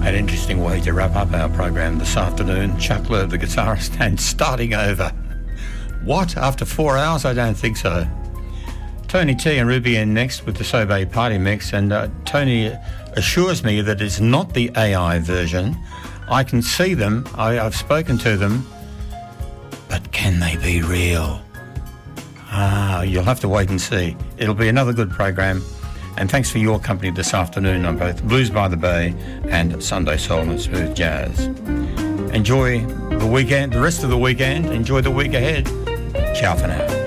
An interesting way to wrap up our program this afternoon. Chuck Loeb, the guitarist, and starting over. What? After 4 hours? I don't think so. Tony T and Ruby N next with the Sobe Party Mix, and Tony assures me that it's not the AI version. I can see them, I've spoken to them, but can they be real? You'll have to wait and see. It'll be another good program. And thanks for your company this afternoon on both Blues by the Bay and Sunday Soul and Smooth Jazz. Enjoy the weekend, the rest of the weekend. Enjoy the week ahead. Ciao for now.